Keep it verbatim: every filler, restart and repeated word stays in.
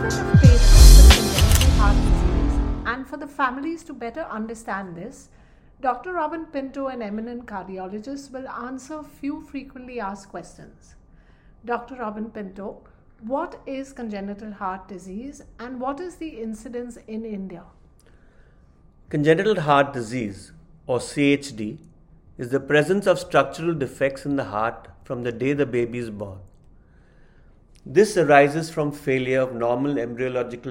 treatment of patients with congenital heart disease, and for the families to better understand this, Doctor Robin Pinto, an eminent cardiologist, will answer few frequently asked questions. Doctor Robin Pinto, what is congenital heart disease and what is the incidence in India? Congenital heart disease, or C H D, is the presence of structural defects in the heart from the day the baby is born. This arises from failure of normal embryological